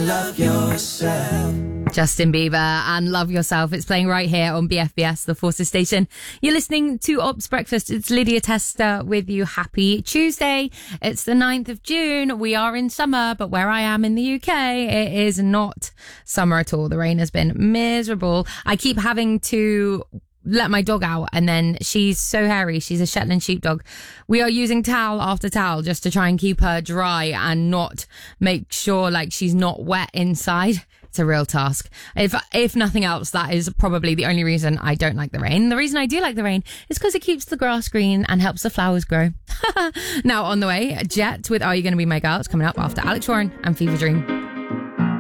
love yourself. Justin Bieber and Love Yourself. It's playing right here on BFBS, the Forces Station. You're listening to Ops Breakfast. It's Lydia Tester with you. Happy Tuesday. It's the 9th of June. We are in summer, but where I am in the UK, it is not summer at all. The rain has been miserable. I keep having to let my dog out, and then she's so hairy. She's a Shetland sheepdog. We are using towel after towel just to try and keep her dry and not make sure like she's not wet inside. It's a real task. If nothing else, that is probably the only reason I don't like the rain. The reason I do like the rain is because it keeps the grass green and helps the flowers grow. Now on the way, Jet with Are You Gonna Be My Girl? It's coming up after Alex Warren and Fever Dream.